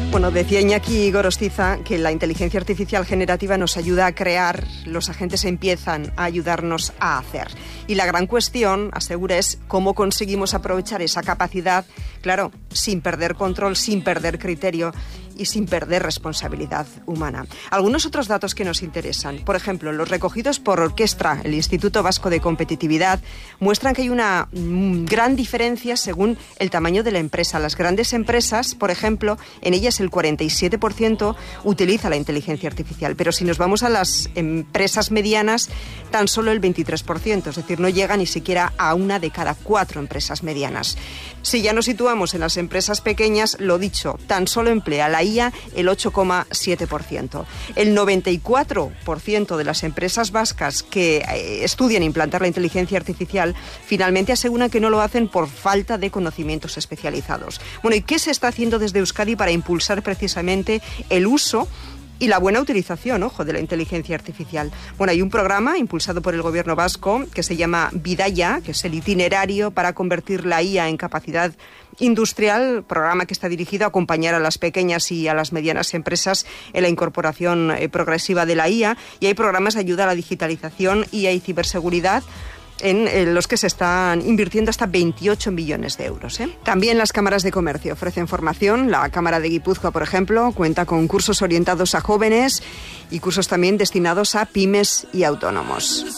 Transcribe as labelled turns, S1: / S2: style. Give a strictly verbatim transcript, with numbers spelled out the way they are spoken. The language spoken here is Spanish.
S1: Bueno, decía Iñaki Gorostiza que la inteligencia artificial generativa nos ayuda a crear, los agentes empiezan a ayudarnos a hacer. Y la gran cuestión, asegura, es cómo conseguimos aprovechar esa capacidad, claro, sin perder control, sin perder criterio y sin perder responsabilidad humana. Algunos otros datos que nos interesan, por ejemplo, los recogidos por Orquestra, el Instituto Vasco de Competitividad, muestran que hay una gran diferencia según el tamaño de la empresa. Las grandes empresas, por ejemplo, en ellas el cuarenta y siete por ciento utiliza la inteligencia artificial, pero si nos vamos a las empresas medianas, tan solo el veintitrés por ciento, es decir, no llega ni siquiera a una de cada cuatro empresas medianas. Si ya nos situamos en las empresas pequeñas, lo dicho, tan solo emplea la I A el ocho coma siete por ciento. El noventa y cuatro por ciento de las empresas vascas que eh, estudian implantar la inteligencia artificial finalmente aseguran que no lo hacen por falta de conocimientos especializados. Bueno, ¿y qué se está haciendo desde Euskadi para impulsar precisamente el uso y la buena utilización, ojo, de la inteligencia artificial? Bueno, hay un programa impulsado por el gobierno vasco que se llama Bidaya, que es el itinerario para convertir la I A en capacidad industrial, programa que está dirigido a acompañar a las pequeñas y a las medianas empresas en la incorporación eh, progresiva de la I A, y hay programas de ayuda a la digitalización, I A y ciberseguridad, en, en los que se están invirtiendo hasta veintiocho millones de euros. ¿eh? También las cámaras de comercio ofrecen formación. La Cámara de Guipúzcoa, por ejemplo, cuenta con cursos orientados a jóvenes y cursos también destinados a pymes y autónomos.